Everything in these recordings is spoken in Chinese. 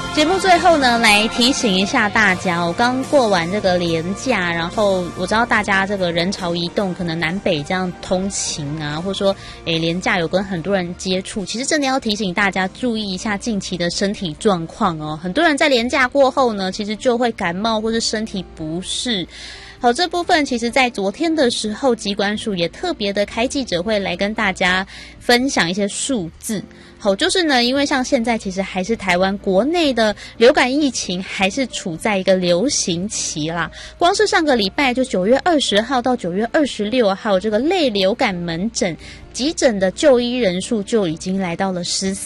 节目最后呢，来提醒一下大家，我刚过完这个连假，然后我知道大家这个人潮移动，可能南北这样通勤啊，或者说连假有跟很多人接触，其实真的要提醒大家注意一下近期的身体状况哦。很多人在连假过后呢，其实就会感冒或是身体不适。好，这部分其实在昨天的时候，疾管署也特别的开记者会来跟大家分享一些数字。好，就是呢，因为像现在其实还是台湾国内的流感疫情还是处在一个流行期啦。光是上个礼拜就9月20号到9月26号，这个类流感门诊急诊的就医人数就已经来到了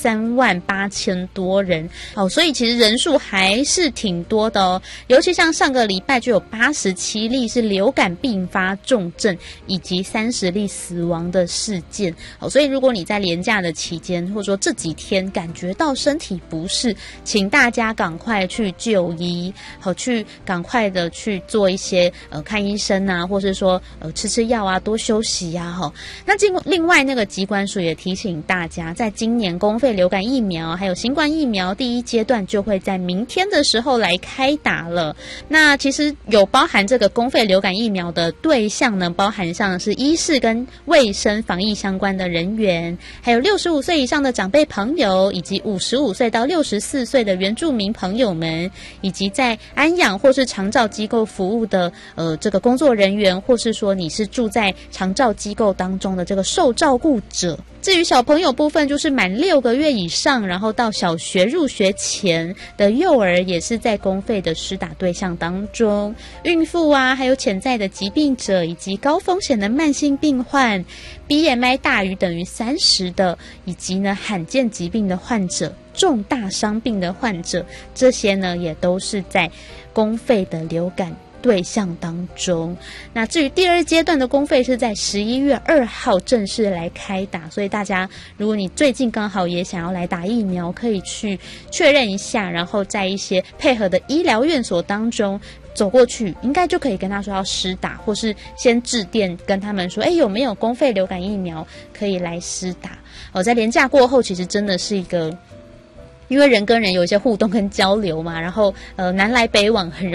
138000多人。好，所以其实人数还是挺多的哦。尤其像上个礼拜就有87例是流感并发重症，以及30例死亡的事件。好，所以如果你在连假的期间，或者说这几天感觉到身体不适，请大家赶快去就医，好，去赶快的去做一些看医生啊，或是说吃药啊，多休息啊。好，那另外那个疾管署也提醒大家，在今年公费流感疫苗还有新冠疫苗第一阶段就会在明天的时候来开打了。那其实有包含这个公费流感疫苗的对象呢，包含像是医事跟卫生防疫相关的人员，还有65岁以上的长辈朋友，以及55岁到64岁的原住民朋友们，以及在安养或是长照机构服务的这个工作人员，或是说你是住在长照机构当中的这个受照顾者。至于小朋友部分，就是满6个月以上，然后到小学入学前的幼儿，也是在公费的施打对象当中。孕妇啊，还有潜在的疾病者，以及高风险的慢性病患， BMI 大于等于30的，以及呢罕见疾病的患者，重大伤病的患者，这些呢也都是在公费的流感对象当中。那至于第二阶段的公费是在11月2号正式来开打，所以大家如果你最近刚好也想要来打疫苗，可以去确认一下，然后在一些配合的医疗院所当中走过去，应该就可以跟他说要施打，或是先致电跟他们说有没有公费流感疫苗可以来施打。在连假过后，其实真的是一个因为人跟人有一些互动跟交流嘛，然后南来北往很容易